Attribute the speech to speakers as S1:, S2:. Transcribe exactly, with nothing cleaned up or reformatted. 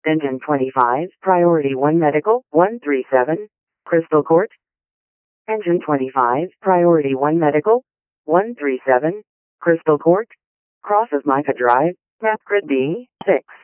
S1: Engine twenty-five, Priority one Medical, one three seven, Crystal Court. Engine twenty-five, Priority one Medical, one three seven, Crystal Court. Cross of Micah Drive, map grid B, six.